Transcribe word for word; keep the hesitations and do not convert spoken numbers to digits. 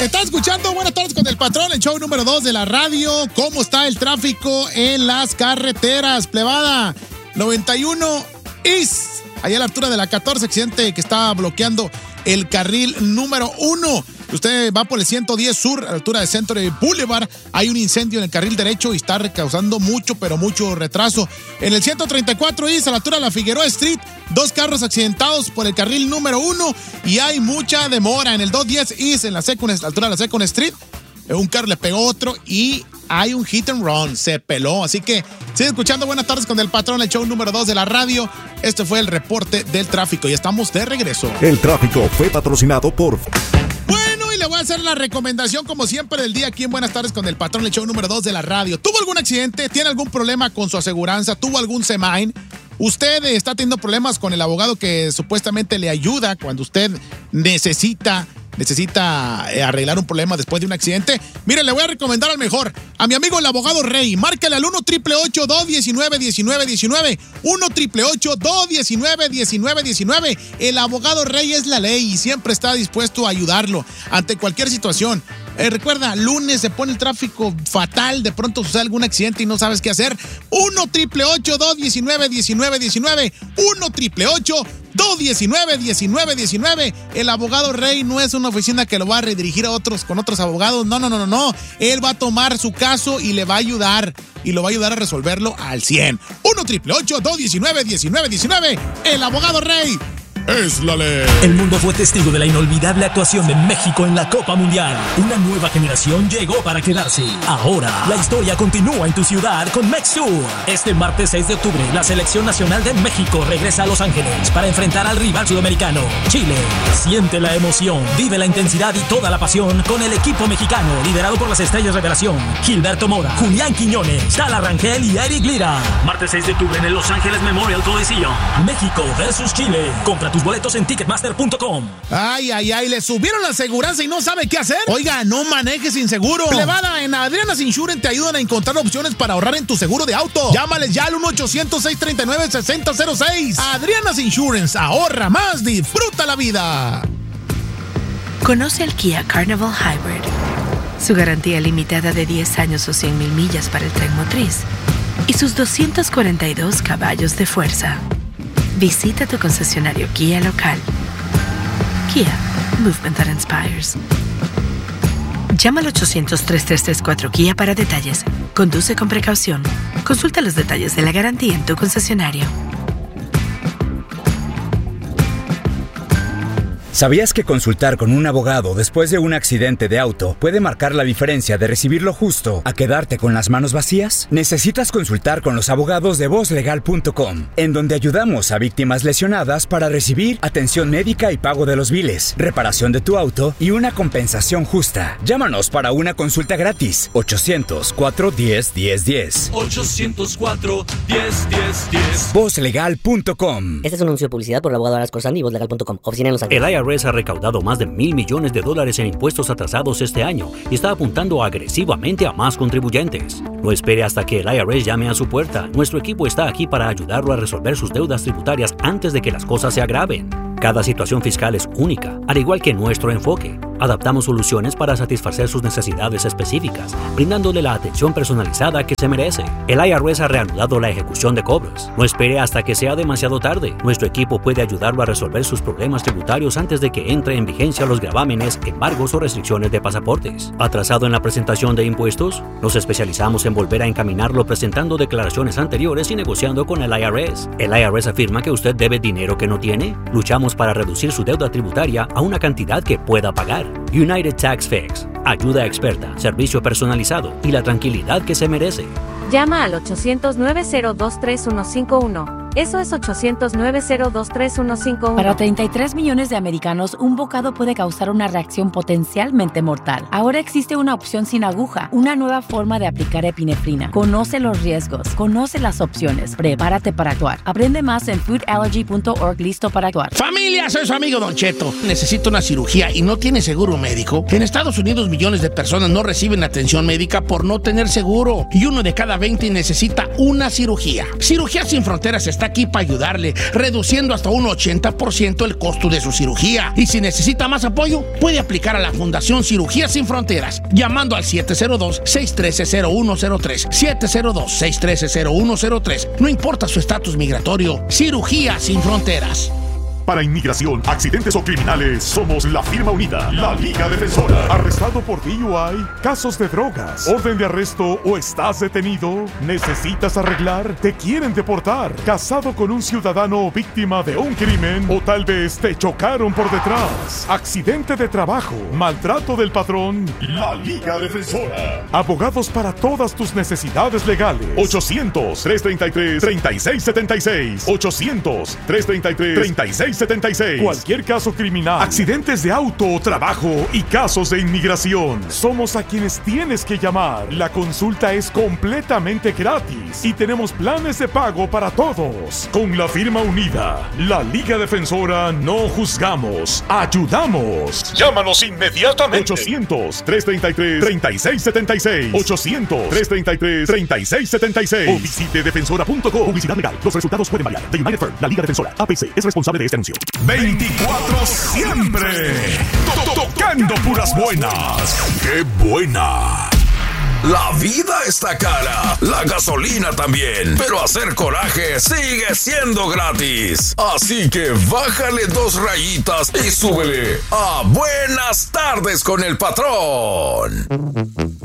Está escuchando Buenas Tardes con el Patrón, el show número dos de la radio. ¿Cómo está el tráfico en las carreteras, plebada? noventa y uno East, allá a la altura de la catorce, accidente que está bloqueando el carril número uno. Usted va por el ciento diez Sur, a la altura de Century Boulevard. Hay un incendio en el carril derecho y está causando mucho, pero mucho retraso. En el ciento treinta y cuatro East, a la altura de la Figueroa Street, dos carros accidentados por el carril número uno y hay mucha demora. En el doscientos diez East, en la Second, a la altura de la Second Street, un carro le pegó otro y hay un hit and run, se peló. Así que sigue escuchando Buenas Tardes con el Patrón, el show número dos de la radio. Este fue el reporte del tráfico y estamos de regreso. El tráfico fue patrocinado por... Bueno, y le voy a hacer la recomendación, como siempre, del día aquí en Buenas Tardes con el Patrón, el show número dos de la radio. ¿Tuvo algún accidente? ¿Tiene algún problema con su aseguranza? ¿Tuvo algún semain? ¿Usted está teniendo problemas con el abogado que supuestamente le ayuda cuando usted necesita... necesita arreglar un problema después de un accidente? Mire, le voy a recomendar al mejor, a mi amigo el abogado Rey. Márcale al uno, ocho ocho ocho, dos uno nueve, uno nueve uno nueve, uno, ocho ocho ocho, dos uno nueve, uno nueve uno nueve. El abogado Rey es la ley y siempre está dispuesto a ayudarlo ante cualquier situación. Eh, recuerda, lunes se pone el tráfico fatal, de pronto sucede algún accidente y no sabes qué hacer. uno, ocho ocho ocho, dos uno nueve, uno nueve uno nueve, uno, ocho ocho ocho, dos uno nueve, uno nueve uno nueve. El abogado Rey no es una oficina que lo va a redirigir a otros con otros abogados. No, no, no, no, no. Él va a tomar su caso y le va a ayudar. Y lo va a ayudar a resolverlo al cien. uno, ocho ocho ocho, dos uno nueve, uno nueve uno nueve. El abogado Rey es la ley. El mundo fue testigo de la inolvidable actuación de México en la Copa Mundial. Una nueva generación llegó para quedarse. Ahora, la historia continúa en tu ciudad con MexTour. Este martes seis de octubre, la Selección Nacional de México regresa a Los Ángeles para enfrentar al rival sudamericano, Chile. Siente la emoción, vive la intensidad y toda la pasión con el equipo mexicano, liderado por las estrellas revelación, Gilberto Mora, Julián Quiñones, Tala Rangel y Eric Lira. Martes seis de octubre en el Los Ángeles Memorial Coliseum. México versus Chile. Compra tus boletos en ticketmaster punto com. Ay, ay, ay, le subieron la aseguranza y no sabe qué hacer. Oiga, no manejes sin seguro. Plebada, en Adriana's Insurance te ayudan a encontrar opciones para ahorrar en tu seguro de auto. Llámales ya al uno ochocientos, seis tres nueve, seis cero cero seis. Adriana's Insurance, ahorra más, disfruta la vida. Conoce el Kia Carnival Hybrid. Su garantía limitada de diez años o cien mil millas para el tren motriz. Y sus doscientos cuarenta y dos caballos de fuerza. Visita tu concesionario Kia local. Kia, movement that inspires. Llama al ochocientos, tres tres tres cuatro Kia para detalles. Conduce con precaución. Consulta los detalles de la garantía en tu concesionario. ¿Sabías que consultar con un abogado después de un accidente de auto puede marcar la diferencia de recibir lo justo a quedarte con las manos vacías? Necesitas consultar con los abogados de voz legal punto com, en donde ayudamos a víctimas lesionadas para recibir atención médica y pago de los biles, reparación de tu auto y una compensación justa. Llámanos para una consulta gratis. ochocientos, cuatro uno cero, uno cero uno cero. ochocientos cuatro, diez, diez, diez. voz legal punto com. Este es un anuncio de publicidad por el abogado Aras Corsandi y voz legal punto com. Oficina en Los Ángeles. El I R S ha recaudado más de mil millones de dólares en impuestos atrasados este año y está apuntando agresivamente a más contribuyentes. No espere hasta que el I R S llame a su puerta. Nuestro equipo está aquí para ayudarlo a resolver sus deudas tributarias antes de que las cosas se agraven. Cada situación fiscal es única, al igual que nuestro enfoque. Adaptamos soluciones para satisfacer sus necesidades específicas, brindándole la atención personalizada que se merece. El I R S ha reanudado la ejecución de cobros. No espere hasta que sea demasiado tarde. Nuestro equipo puede ayudarlo a resolver sus problemas tributarios antes de que entre en vigencia los gravámenes, embargos o restricciones de pasaportes. ¿Atrasado en la presentación de impuestos? Nos especializamos en volver a encaminarlo presentando declaraciones anteriores y negociando con el I R S. ¿El I R S afirma que usted debe dinero que no tiene? Luchamos para reducir su deuda tributaria a una cantidad que pueda pagar. United Tax Fix. Ayuda experta, servicio personalizado y la tranquilidad que se merece. Llama al ochocientos, nueve cero dos, tres uno cinco uno. Eso es ochocientos, nueve cero dos, tres uno cinco uno. Para treinta y tres millones de americanos, un bocado puede causar una reacción potencialmente mortal. Ahora existe una opción sin aguja, una nueva forma de aplicar epinefrina. Conoce los riesgos, conoce las opciones, prepárate para actuar. Aprende más en food allergy punto org. Listo para actuar. Familia, soy su amigo Don Cheto. Necesito una cirugía y no tiene seguro médico. En Estados Unidos, millones de personas no reciben atención médica por no tener seguro. Y uno de cada veinte necesita una cirugía. Cirugía Sin Fronteras está está aquí para ayudarle, reduciendo hasta un ochenta por ciento el costo de su cirugía. Y si necesita más apoyo, puede aplicar a la Fundación Cirugía Sin Fronteras, llamando al siete cero dos, seis uno tres, cero uno cero tres, siete cero dos, seis uno tres, cero uno cero tres. No importa su estatus migratorio, Cirugía Sin Fronteras. Para inmigración, accidentes o criminales, somos la firma unida, la Liga Defensora. ¿Arrestado por D U I? ¿Casos de drogas? ¿Orden de arresto o estás detenido? ¿Necesitas arreglar? ¿Te quieren deportar? ¿Casado con un ciudadano o víctima de un crimen? ¿O tal vez te chocaron por detrás? ¿Accidente de trabajo? ¿Maltrato del patrón? La Liga Defensora. Abogados para todas tus necesidades legales. ochocientos, tres treinta y tres, treinta y seis setenta y seis. ochocientos, tres treinta y tres, treinta y seis setenta y seis. Cualquier caso criminal, accidentes de auto o trabajo y casos de inmigración. Somos a quienes tienes que llamar. La consulta es completamente gratis y tenemos planes de pago para todos. Con la firma unida, la Liga Defensora, no juzgamos, ayudamos. Llámanos inmediatamente. ochocientos, tres treinta y tres, treinta y seis setenta y seis. ochocientos, tres treinta y tres, treinta y seis setenta y seis. O visite defensora punto com. Publicidad legal. Los resultados pueden variar. The United Firm, la Liga Defensora, A P C, es responsable de este anuncio. veinticuatro siempre to- tocando puras buenas. ¡Qué buena! La vida está cara, la gasolina también, pero hacer coraje sigue siendo gratis. Así que bájale dos rayitas y súbele a Buenas Tardes con el Patrón.